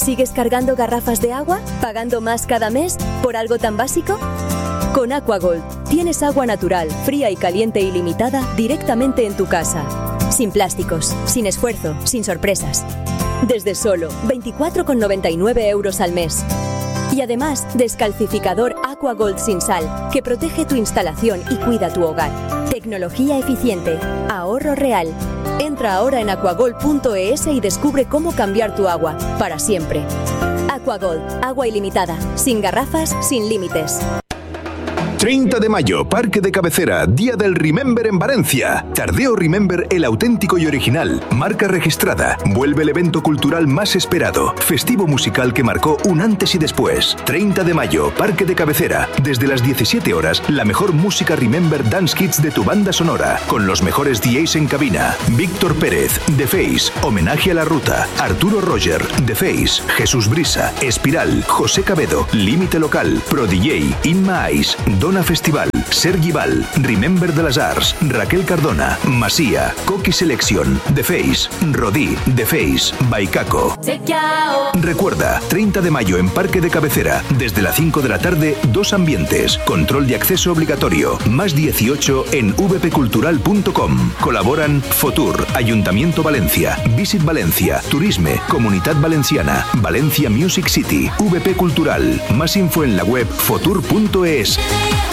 ¿Sigues cargando garrafas de agua? ¿Pagando más cada mes por algo tan básico? Con AquaGold tienes agua natural, fría y caliente ilimitada directamente en tu casa. Sin plásticos, sin esfuerzo, sin sorpresas. Desde solo 24,99 € al mes. Y además, descalcificador AquaGold sin sal, que protege tu instalación y cuida tu hogar. Tecnología eficiente, ahorro real. Entra ahora en aquagold.es y descubre cómo cambiar tu agua para siempre. AquaGold, agua ilimitada, sin garrafas, sin límites. 30 de mayo, Parque de Cabecera, Día del Remember en Valencia. Tardeo Remember, el auténtico y original. Marca registrada. Vuelve el evento cultural más esperado. Festivo musical que marcó un antes y después. 30 de mayo, Parque de Cabecera. Desde las 17 horas, la mejor música Remember Dance Kids de tu banda sonora. Con los mejores DJs en cabina. Víctor Pérez, The Face. Homenaje a la Ruta. Arturo Roger, The Face. Jesús Brisa, Espiral. José Cabedo, Límite Local. Pro DJ, Inma Ice. Dona Festival, Sergi Val, Remember de las Arts, Raquel Cardona, Masía, Coqui Selection, The Face, Rodí, The Face, Baikaco. Recuerda, 30 de mayo en Parque de Cabecera, desde las 5 de la tarde, 2 ambientes, control de acceso obligatorio, más 18 en vpcultural.com. Colaboran Fotur, Ayuntamiento Valencia, Visit Valencia, Turisme, Comunitat Valenciana, Valencia Music City, VP Cultural. Más info en la web fotur.es.